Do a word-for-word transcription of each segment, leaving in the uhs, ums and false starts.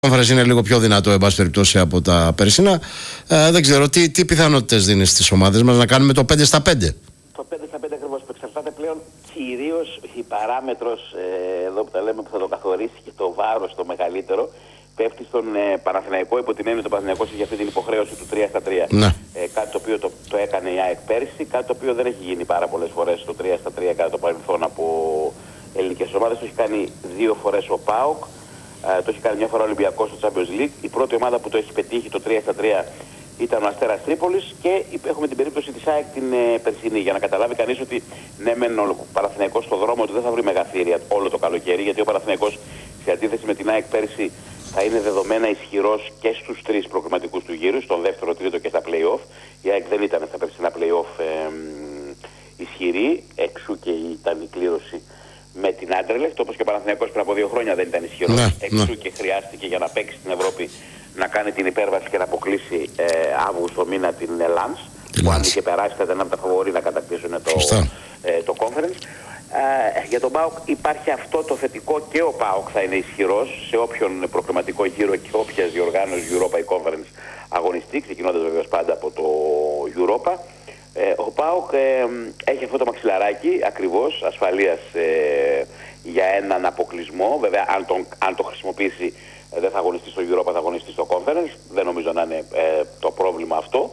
Conference είναι λίγο πιο δυνατό, εν πάση περιπτώσει, από τα περσινά. Ε, δεν ξέρω, τι, τι πιθανότητες δίνει στις ομάδες μας να κάνουμε το πέντε στα πέντε. Το πέντε στα πέντε ακριβώς, που εξαρτάται πλέον κυρίως η παράμετρος ε, εδώ που τα λέμε, που θα το καθορίσει και το βάρος το μεγαλύτερο, πέφτει στον ε, Παναθηναϊκό, υπό την έννοια ότι ο Παναθηναϊκός έχει αυτή την υποχρέωση του τρία στα τρία. Ναι. Ε, κάτι το οποίο το, το έκανε η ΑΕΚ πέρσι, κάτι το οποίο δεν έχει γίνει πάρα πολλές φορές το τρία στα τρία κατά το παρελθόν από ελληνικές ομάδες. Το έχει κάνει δύο φορές ο ΠΑΟΚ. Uh, το έχει κάνει μια φορά ο Ολυμπιακός στο Champions League. Η πρώτη ομάδα που το έχει πετύχει το τρία στα τρία ήταν ο Αστέρας Τρίπολης και έχουμε την περίπτωση της ΑΕΚ την ε, περσινή. Για να καταλάβει κανείς ότι ναι, μεν ο Παναθηναϊκός στο δρόμο του δεν θα βρει μεγαθύρια όλο το καλοκαίρι, γιατί ο Παναθηναϊκός σε αντίθεση με την ΑΕΚ πέρσι θα είναι δεδομένα ισχυρός και στους τρεις προκριματικούς του γύρου, στον δεύτερο, τρίτο και στα play-off. Η ΑΕΚ δεν ήταν στα περσινά play-off ε, ε, ισχυρή, εξού και ήταν η κλήρωση με την Άντερλεχτ, όπως και ο Παναθηναϊκός πριν από δύο χρόνια δεν ήταν ισχυρός. Ναι, εξού ναι. Και χρειάστηκε για να παίξει στην Ευρώπη να κάνει την υπέρβαση και να αποκλείσει ε, Αύγουστο μήνα την Λανς, που αν είχε περάσει θα ήταν από τα φαβορί να κατακτήσουν το, ε, το Conference. Ε, για τον ΠΑΟΚ υπάρχει αυτό το θετικό, και ο ΠΑΟΚ θα είναι ισχυρός σε όποιον προκριματικό γύρο και όποια διοργάνωση Europa ή Conference αγωνιστεί, ξεκινώντας βεβαίως πάντα από το Europa. Ε, ο ΠΑΟΚ ε, έχει αυτό το μαξιλαράκι ακριβώς ασφαλείας ε, για έναν αποκλεισμό. Βέβαια αν, τον, αν το χρησιμοποιήσει ε, δεν θα αγωνιστεί στο Europa, θα αγωνιστεί στο Conference. Δεν νομίζω να είναι ε, το πρόβλημα αυτό.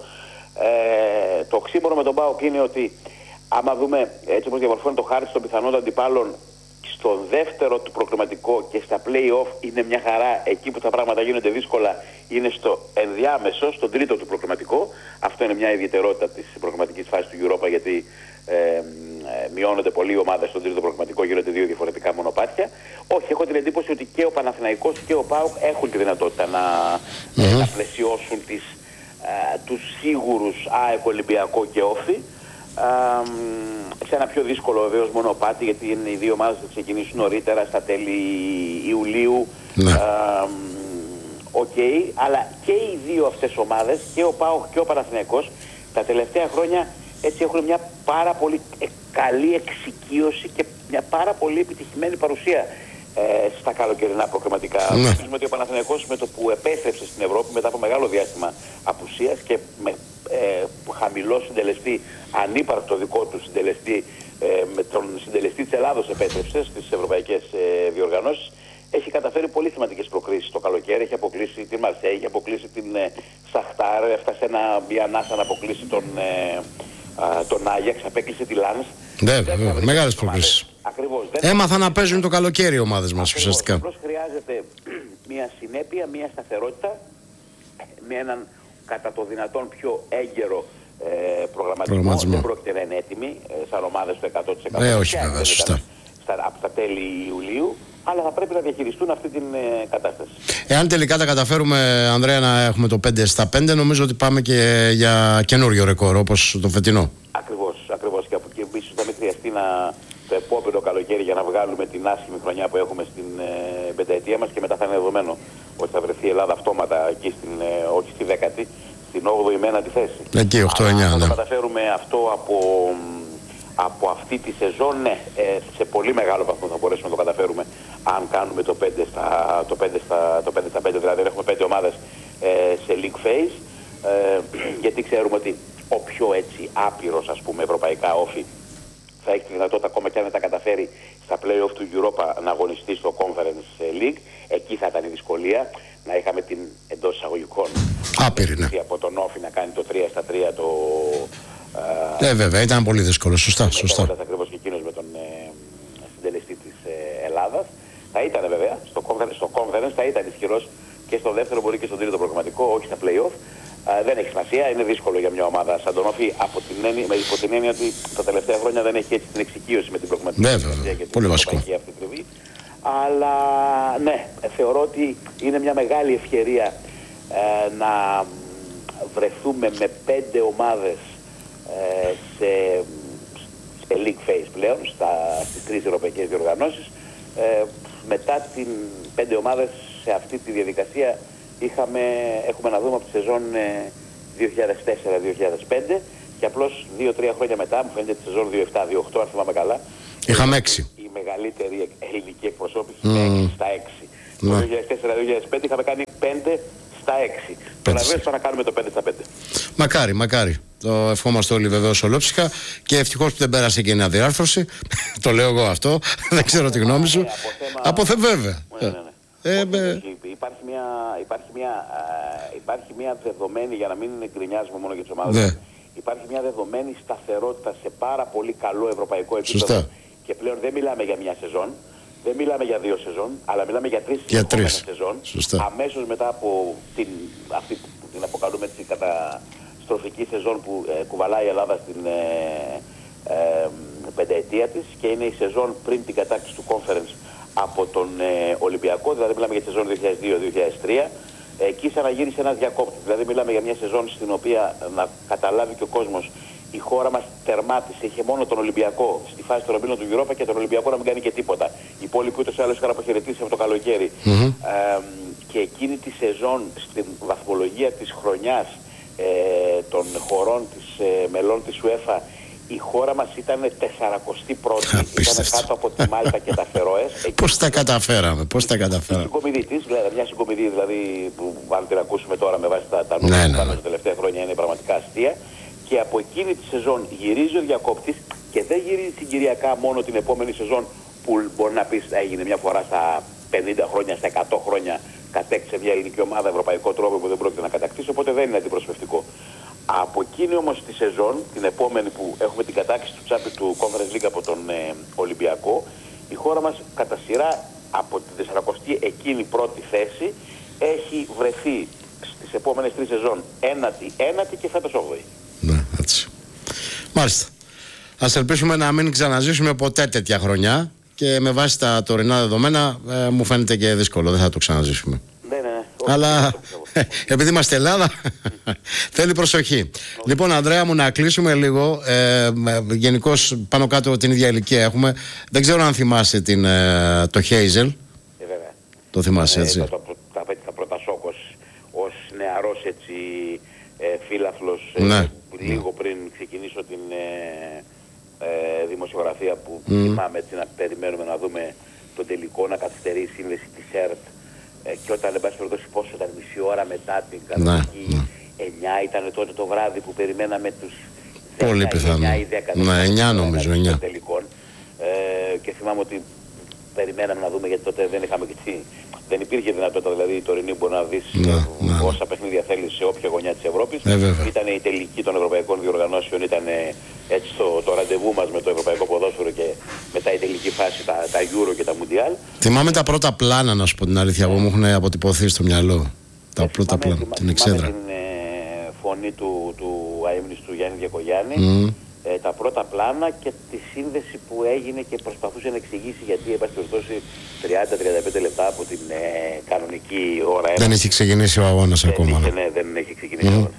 Ε, το ξύμορο με τον ΠΑΟΚ είναι ότι άμα δούμε έτσι όπως διαμορφώνει το χάρτη των πιθανών αντιπάλων στο δεύτερο του προκριματικό και στα play-off είναι μια χαρά. Εκεί που τα πράγματα γίνονται δύσκολα είναι στο ενδιάμεσο, στον τρίτο του προκριματικό. Αυτό είναι μια ιδιαιτερότητα της προκριματικής φάσης του Europa, γιατί ε, ε, μειώνονται πολλοί οι ομάδες στον τρίτο προκριματικό, γίνονται δύο διαφορετικά μονοπάτια. Όχι, έχω την εντύπωση ότι και ο Παναθηναϊκός και ο ΠΑΟΚ έχουν τη δυνατότητα να, mm-hmm. να πλαισιώσουν τις, ε, τους σίγουρους ΑΕΚ, Ολυμπιακό και Όφη. Uh, σε ένα πιο δύσκολο βεβαίως μονοπάτι, γιατί είναι οι δύο ομάδες που θα ξεκινήσουν νωρίτερα στα τέλη Ιουλίου. Ναι. Uh, okay, αλλά και οι δύο αυτές ομάδες, και ο ΠΑΟΚ και ο Παναθηναϊκός, τα τελευταία χρόνια έτσι έχουν μια πάρα πολύ καλή εξοικείωση και μια πάρα πολύ επιτυχημένη παρουσία ε, στα καλοκαιρινά προκριματικά. Νομίζουμε ναι. ότι ο Παναθηναϊκός με το που επέστρεψε στην Ευρώπη μετά από μεγάλο διάστημα απουσίας και με ε, χαμηλό συντελεστή, ανύπαρκτο δικό του συντελεστή, ε, με τον συντελεστή της Ελλάδος επέστρεψε στις ευρωπαϊκές ε, διοργανώσεις, έχει καταφέρει πολύ σημαντικές προκρίσεις το καλοκαίρι. Έχει αποκλείσει την Μαρσέη, έχει αποκλείσει την ε, Σαχτάρ, έφτασε ένα, μια ανάσα να αποκλείσει τον, ε, α, τον Άγιαξ, απέκλεισε τη Λανς. Ναι, βέβαια, μεγάλες προκλήσεις. Έμαθαν να παίζουν το καλοκαίρι οι ομάδες μας ουσιαστικά. Απλώς χρειάζεται μια συνέπεια, μια σταθερότητα, με έναν κατά το δυνατόν πιο έγκαιρο ε, προγραμματισμό. Δεν πρόκειται να είναι έτοιμοι ε, σαν ομάδες το εκατό τοις εκατό. Ναι, όχι βέβαια, σωστά. Στα, από τα τέλη Ιουλίου, αλλά θα πρέπει να διαχειριστούν αυτή την ε, κατάσταση. Εάν τελικά τα καταφέρουμε, Ανδρέα, να έχουμε το πέντε στα πέντε, νομίζω ότι πάμε και για καινούριο ρεκόρ, όπως το φετινό. Ακριβώς, ακριβώς. Και από εκεί ίσως θα μην χρειαστεί να, το επόμενο καλοκαίρι για να βγάλουμε την άσχημη χρονιά που έχουμε στην ε, πενταετία μας, και μετά θα είναι δεδομένο ότι θα βρεθεί η Ελλάδα αυτόματα εκεί, στην, ε, όχι στη δέκατη, στην όγδοη με ένατη θέση. Εκεί, οκτώ εννιά, ναι. Αν το καταφέρουμε αυτό από, από αυτή τη σεζόν, ναι, ε, σε πολύ μεγάλο βαθμό θα μπορέσουμε να το καταφέρουμε αν κάνουμε το πέντε στα, το πέντε στα, το πέντε στα πέντε, δηλαδή έχουμε πέντε ομάδες ε, σε league phase, ε, γιατί ξέρουμε ότι ο πιο έτσι άπειρος, ας πούμε, ευρωπαϊκά όφη θα έχει τη δυνατότητα, ακόμα και αν δεν τα καταφέρει στα play-off του Europa, να αγωνιστεί στο Conference League. Εκεί θα ήταν η δυσκολία, να είχαμε την εντός εισαγωγικών άπειρη, ναι. από τον Όφη να κάνει το τρία στα τρία το... Ναι, ε, βέβαια, ήταν πολύ δύσκολο, σωστά, σωστά. Ακριβώς και εκείνος με τον ε, συντελεστή της ε, Ελλάδας. Θα ήταν βέβαια, στο Conference, στο conference θα ήταν ισχυρός και στο δεύτερο, μπορεί και στο τρίτο προγραμματικό, όχι στα play-off. Uh, δεν έχει σημασία, είναι δύσκολο για μια ομάδα σαν τον Όφη, από την έννοια, με υπό την έννοια ότι τα τελευταία χρόνια δεν έχει έτσι την εξοικείωση με την προγραμματική. Βέβαια, και πολύ βασικό. Αυτή τριβή. Αλλά ναι, θεωρώ ότι είναι μια μεγάλη ευκαιρία ε, να βρεθούμε με πέντε ομάδες ε, σε, σε league phase πλέον, στα, στις τρεις ευρωπαϊκές διοργανώσεις. Ε, μετά την πέντε ομάδες σε αυτή τη διαδικασία είχαμε, έχουμε να δούμε από τη σεζόν δύο χιλιάδες τέσσερα δύο χιλιάδες πέντε, και απλώς δύο τρία χρόνια μετά, μου φαίνεται τη σεζόν δύο επτά δύο οκτώ, αν θυμάμαι καλά, είχαμε έξι. Η μεγαλύτερη ελληνική εκπροσώπηση mm. έξι στα έξι. Το δύο χιλιάδες τέσσερα δύο χιλιάδες πέντε είχαμε κάνει πέντε στα έξι. Τώρα βέβαια να κάνουμε το πέντε στα πέντε. Μακάρι, μακάρι. Το ευχόμαστε όλοι βεβαίως ολόψυχα και ευτυχώς που δεν πέρασε και η αναδιάρθρωση. Το λέω εγώ αυτό. Δεν ξέρω τη γνώμη σου. Από θε βέβαια. Ε, υπάρχει, μια, υπάρχει, μια, υπάρχει μια δεδομένη, για να μην γκρινιάζουμε μόνο για τις ομάδες, ναι. Υπάρχει μια δεδομένη σταθερότητα σε πάρα πολύ καλό ευρωπαϊκό επίπεδο. Σωστά. Και πλέον δεν μιλάμε για μια σεζόν, δεν μιλάμε για δύο σεζόν, αλλά μιλάμε για τρεις συνεχόμενες σεζόν. Σωστά. Αμέσως μετά από την, αυτή που την αποκαλούμε την καταστροφική σεζόν που ε, κουβαλάει η Ελλάδα στην ε, ε, πενταετία της, και είναι η σεζόν πριν την κατάκτηση του Conference από τον ε, Ολυμπιακό, δηλαδή μιλάμε για τη σεζόν δύο χιλιάδες δύο δύο χιλιάδες τρία. Εκεί σαν να γύρισε ένας διακόπτης. Δηλαδή μιλάμε για μια σεζόν στην οποία, να καταλάβει και ο κόσμος, η χώρα μας τερμάτισε, είχε μόνο τον Ολυμπιακό στη φάση των ομίλων του Europa και τον Ολυμπιακό να μην κάνει και τίποτα. Οι υπόλοιποι ούτως ή άλλως είχαν αποχαιρετήσει από το καλοκαίρι. Mm-hmm. Ε, και εκείνη τη σεζόν στην βαθμολογία της χρονιάς ε, των χωρών της ε, μελών της UEFA, η χώρα μας ήταν τεσσαρακοστή πρώτη, ήταν κάτω από τη Μάλτα και τα Φερόες. Πώς τα καταφέραμε, πώς τα καταφέραμε. Η συγκομιδή της, δηλαδή, μια συγκομιδή δηλαδή, που αν την ακούσουμε τώρα με βάση τα, τα νούμερα που κάνουμε τα τελευταία χρόνια, είναι πραγματικά αστεία. Και από εκείνη τη σεζόν γυρίζει ο διακόπτης και δεν γυρίζει συγκυριακά μόνο την επόμενη σεζόν που μπορεί να πεις έγινε μια φορά στα πενήντα χρόνια, στα εκατό χρόνια, κατέκτησε μια ελληνική ομάδα ευρωπαϊκό τρόπο που δεν πρόκειται να κατακτήσει, οπότε δεν είναι αντιπροσωπευτικό. Από εκείνη όμως τη σεζόν, την επόμενη που έχουμε την κατάκτηση του Champions του Conference League από τον ε, Ολυμπιακό, η χώρα μας κατά σειρά από την τεσσαρακοστή εκείνη πρώτη θέση έχει βρεθεί στις επόμενες τρεις σεζόν ένατη, ένατη και φέτος όγδοη. Ναι, έτσι. Μάλιστα. Ας ελπίσουμε να μην ξαναζήσουμε ποτέ τέτοια χρονιά και με βάση τα τωρινά δεδομένα ε, μου φαίνεται και δύσκολο, δεν θα το ξαναζήσουμε. Ναι, ναι, ναι. Αλλά επειδή είμαστε Ελλάδα θέλει προσοχή. Λοιπόν, Ανδρέα μου, να κλείσουμε λίγο. ε, Γενικώς πάνω κάτω την ίδια ηλικία έχουμε. Δεν ξέρω αν θυμάσαι την, ε, το Χέιζελ. ε, Βέβαια. Το θυμάσαι, έτσι. ε, το, το, τα, τα πρώτα σοκ ως, ως νεαρός έτσι ε, φίλαθλος, ε, ναι. Λίγο πριν ξεκινήσω την ε, ε, δημοσιογραφία που mm. θυμάμαι έτσι, να περιμένουμε να δούμε τον τελικό, να καθυστερεί η σύνδεση της ΕΡΤ. Και όταν εν πάση περιπτώσει πόσο ήταν, μισή ώρα μετά την κανονική, ναι, εννιά ήταν τότε το βράδυ που περιμέναμε τους πολύ πιθανό. Ναι, εννιά νομίζω, εννιά τελικών. Ε, και θυμάμαι ότι περιμέναμε να δούμε, γιατί τότε δεν είχαμε και δεν υπήρχε δυνατότητα, δηλαδή η τωρινή μπορεί να δεις ναι, ναι. όσα παιχνίδια θέλεις σε όποια γωνιά της Ευρώπης. Ε, ήταν η τελική των ευρωπαϊκών διοργανώσεων, ήταν έτσι το, το ραντεβού μας με το ευρωπαϊκό ποδόσφαιρο και μετά η τελική φάση, τα, τα Euro και τα Mundial. Θυμάμαι τα πρώτα πλάνα, να σου πω την αλήθεια, εγώ μου έχουν αποτυπωθεί στο μυαλό. Τα ε, πρώτα πλάνα, θυμά, την εξέδρα. Θυμάμαι την ε, φωνή του, του αείμνηστου Γιάννη Διακογιάννη. Mm. Ε, τα πρώτα πλάνα και τη σύνδεση που έγινε και προσπαθούσε να εξηγήσει γιατί έπασε περιπτώσει τριάντα με τριάντα πέντε λεπτά από την ε, κανονική ώρα. Δεν έχει ξεκινήσει ο αγώνας ακόμα. Είχε, ναι, δεν έχει ξεκινήσει mm. ο αγώνας.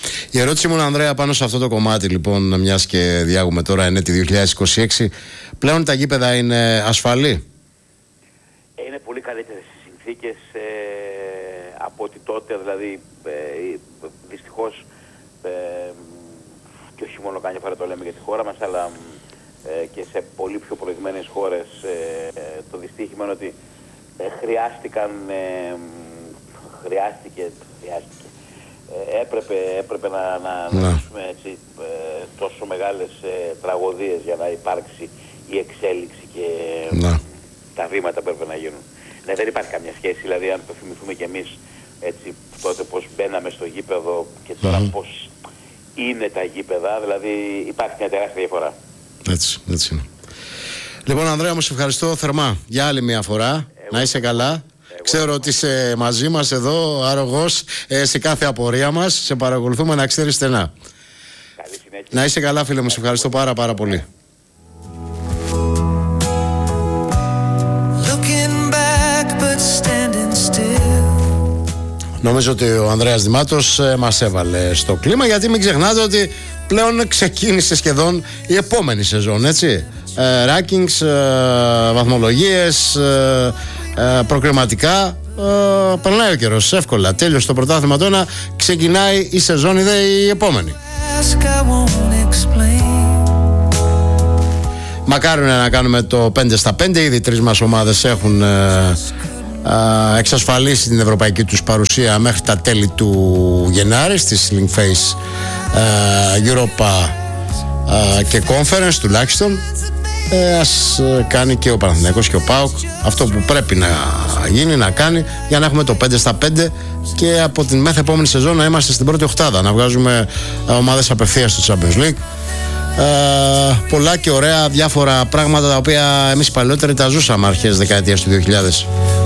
Η ερώτηση μου, Ανδρέα, πάνω σε αυτό το κομμάτι, λοιπόν, μιας και διάγουμε τώρα ενέτη δύο χιλιάδες είκοσι έξι, πλέον τα γήπεδα είναι ασφαλή? Ε, είναι πολύ καλύτερες οι συνθήκες ε, από ότι τότε, δηλαδή ε, δυστυχώς ε, και όχι μόνο κάνει φορά το λέμε για τη χώρα μας, αλλά ε, και σε πολύ πιο προηγμένες χώρες ε, το δυστύχημα είναι ότι ε, χρειάστηκαν, ε, χρειάστηκε, χρειάστηκε ε, έπρεπε, έπρεπε να, να, να ζήσουμε έτσι, ε, τόσο μεγάλες ε, τραγωδίες για να υπάρξει η εξέλιξη και ε, τα βήματα που έπρεπε να γίνουν. Ναι, δεν υπάρχει καμία σχέση, δηλαδή αν το θυμηθούμε κι εμείς έτσι τότε πως μπαίναμε στο γήπεδο και τώρα mm-hmm. πως είναι τα γήπεδα, δηλαδή υπάρχει μια τεράστια διαφορά. Έτσι, έτσι είναι. Λοιπόν, Ανδρέα μου, σε ευχαριστώ θερμά για άλλη μια φορά. Εγώ, να είσαι καλά. Εγώ, Ξέρω ότι είσαι μαζί μας εδώ, άρρωγος, ε, σε κάθε απορία μας. Σε παρακολουθούμε, να ξέρεις στενά. Καλή συνέχεια. Να είσαι καλά, φίλε μου, σε ευχαριστώ πάρα πάρα πολύ. Νομίζω ότι ο Ανδρέας Δημάτος ε, μας έβαλε στο κλίμα, γιατί μην ξεχνάτε ότι πλέον ξεκίνησε σχεδόν η επόμενη σεζόν, έτσι. Ε, rankings, ε, βαθμολογίες, ε, ε, προκριματικά, ε, περνάει ο καιρός εύκολα. Τέλειωσε το πρωτάθλημα τώρα, ξεκινάει η σεζόν η, η επόμενη. Μακάρι να κάνουμε το πέντε στα πέντε, ήδη τρεις μας ομάδες έχουν... Ε, α, εξασφαλίσει την ευρωπαϊκή τους παρουσία μέχρι τα τέλη του Γενάρη στη Sling Face α, Europa α, και Conference τουλάχιστον. Ε, ας ε, κάνει και ο Παναθηναϊκός και ο ΠΑΟΚ αυτό που πρέπει να γίνει, να κάνει, για να έχουμε το πέντε στα πέντε και από την μέχρι επόμενη σεζόν να είμαστε στην πρώτη οχτάδα, να βγάζουμε ε, ομάδες απευθείας στο Champions League. Ε, πολλά και ωραία διάφορα πράγματα τα οποία εμείς παλαιότεροι τα ζούσαμε αρχές δεκαετίας του δύο χιλιάδες.